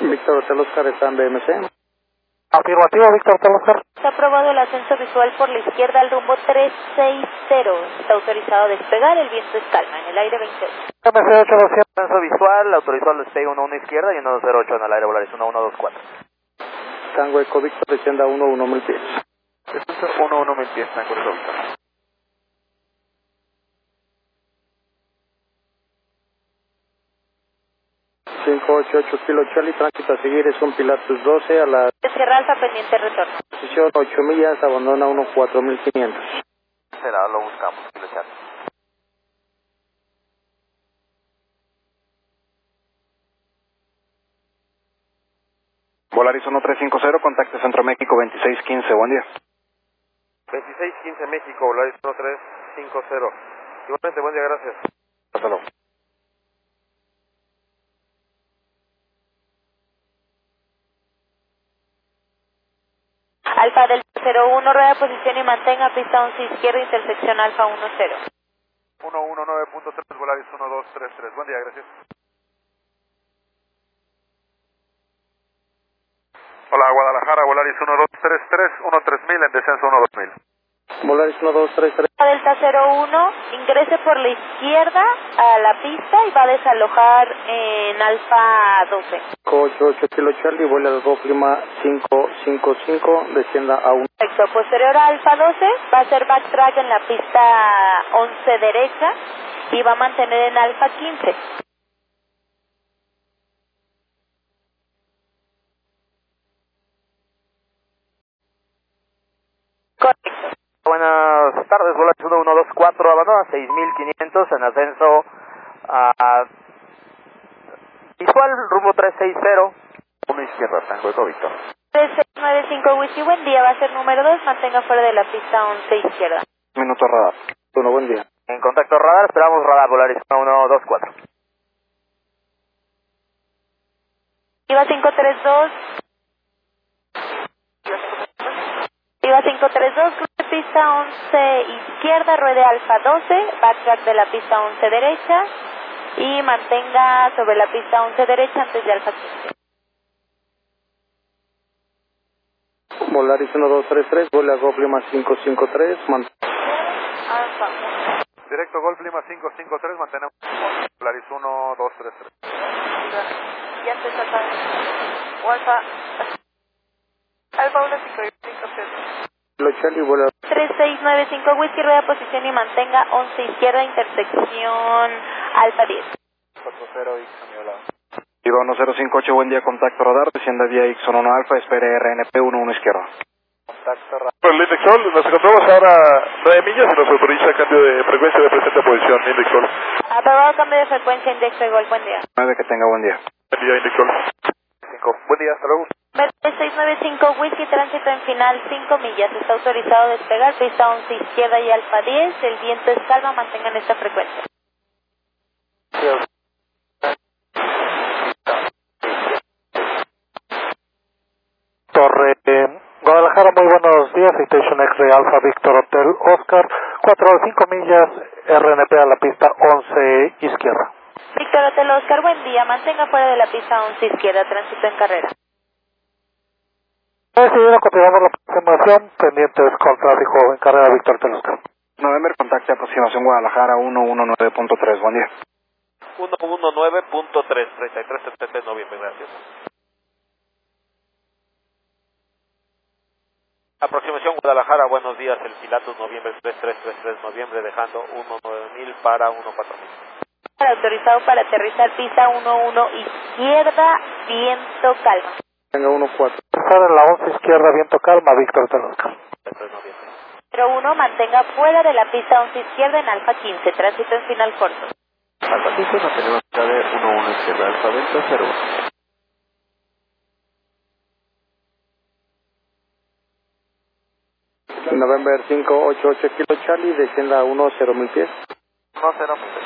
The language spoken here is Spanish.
Víctor Hotel Oscar está en BMC. Afirmativo, Víctor Hotel Oscar. Está aprobado el ascenso visual por la izquierda al rumbo 360. Está autorizado a despegar, el viento es calma, en el aire 28. MC 8200. Ascenso visual, autorizado al despegue 11 izquierda y 108 en el aire, Volaris 1124. Tango Eco Víctor, descienda 11 pies. Descenso 11 pies, Tango Eco Víctor. 588 Kilo Charlie, tránsito a seguir es un Pilatus 12 a la Sierra Alfa, pendiente retorno. posición 8 millas, abandona 14500. Será, lo buscamos, Kilo Charlie. Volaris 1350, contacto Centro México 2615, buen día. 2615 México, Volaris 1350. Igualmente, buen día, gracias. Hasta luego. Alfa del 01, rueda posición y mantenga pista 11 izquierda, intersección Alfa 10. 119.3, Volaris 1233, buen día, gracias. Hola, Guadalajara, Volaris 1233, 13000 en descenso 12000. Volaris 1233. Delta 01, ingrese por la izquierda a la pista y va a desalojar en Alfa 12. 588 Kilo Charlie, vuela al Golf Lima 555, descienda a 1. Perfecto, posterior a Alfa 12 va a hacer backtrack en la pista 11 derecha y va a mantener en Alfa 15. Correcto. Buenas tardes, Volaris 1124, abandona 6500 en ascenso a visual, rumbo 360, 1 izquierda, Tango Eco Víctor. 3695 Whisky, buen día, va a ser número 2, mantenga fuera de la pista 11 izquierda. Minuto radar. Bueno, buen día. En contacto radar, esperamos radar, Volaris 1124. Iba 532. Iba 532, cruce pista 11 izquierda, ruede Alfa 12, backtrack de la pista 11 derecha y mantenga sobre la pista 11 derecha antes de Alfa 15. Volaris 1233, vuela al Golf Lima 553, Alfa. Directo Golf Lima 553, mantenemos Volaris 1233. Ya se está. O Alfa. Alfa 155. Kilo Charlie, vuela 3695 Whisky, rueda posición y mantenga 11 izquierda, intersección Alfa 10. 40 X a mi lado. Iba 1058, buen día, contacto radar, descienda vía Ixon 1 Alfa, espere RNP 11 izquierda. Contacto radar. Por el Index Sol, nos encontramos ahora 9 millas y nos autoriza cambio de frecuencia de presente posición, Index Sol. Aprobado cambio de frecuencia, Index de Gol, buen día. 9, que tenga buen día. Buen día, Index Sol. 5. Buen día, hasta luego. Verde 695 Whisky, tránsito en final 5 millas, está autorizado a despegar, pista 11 izquierda y Alfa 10, el viento es calma, mantengan esta frecuencia. Torre Guadalajara, muy buenos días. Citation X-Ray Alfa Víctor Hotel Oscar, 4 a 5 millas, RNP a la pista 11 izquierda. Víctor Hotel Oscar, buen día, mantenga fuera de la pista 11 izquierda, tránsito en carrera. Decidido, continuamos la aproximación, pendientes con tráfico en carrera Víctor Hotel Oscar. November, contacte aproximación Guadalajara 119.3, buen día. 119.3, 33 de noviembre, gracias. Aproximación Guadalajara, buenos días, el Pilatus noviembre 3333 noviembre, dejando 19000 para 14000. Autorizado para aterrizar pista 11 izquierda, viento calma. tenga 14. Estar en la 11 izquierda, viento calma, Víctor Hotel Oscar. 01, mantenga fuera de la pista 11 izquierda en Alfa 15, tránsito en final corto. Alfa 15, mantenemos acá de 11 izquierda, Alfa Delta 0. November 588 Kilo Charlie, descienda a 10.000 pies. 10.000.